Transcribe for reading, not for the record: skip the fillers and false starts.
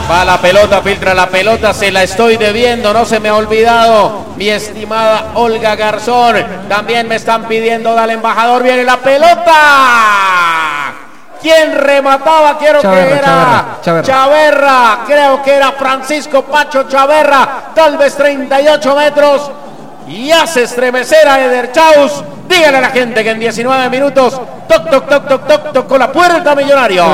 Va la pelota, filtra la pelota, se la estoy debiendo, no se me ha olvidado, mi estimada Olga Garzón. También me están pidiendo, dale embajador, viene la pelota. ¿Quién remataba? Quiero Chaverra, que era Chaverra, creo que era Francisco Pacho Chaverra, tal vez 38 metros. Y hace estremecer a Eder Chaus. Dígale a la gente que en 19 minutos, toc, toc, toc, toc, toc, tocó la puerta Millonario.